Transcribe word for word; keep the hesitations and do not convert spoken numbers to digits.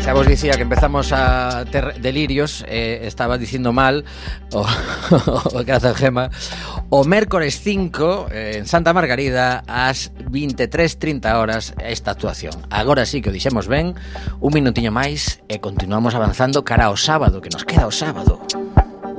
Xa vos dicía que empezamos a ter delirios, eh, estaba dicindo mal o, o gracias Gema. O mércores cinco eh, en Santa Margarida ás vinte e tres trinta horas esta actuación. Agora sí que o dixemos ben, un minutiño máis e continuamos avanzando cara ao sábado, que nos queda o sábado.